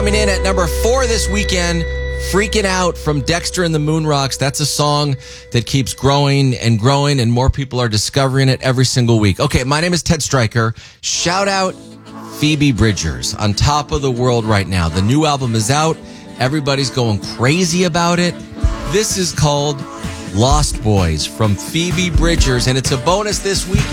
Coming in at number 4 this weekend, Freaking Out from Dexter and the Moonrocks. That's a song that keeps growing, and more people are discovering it every single week. Okay, my name is Ted Stryker. Shout out Phoebe Bridgers, on top of the world right now. The new album is out. Everybody's going crazy about it. This is called Lost Boys from Phoebe Bridgers, and it's a bonus this weekend.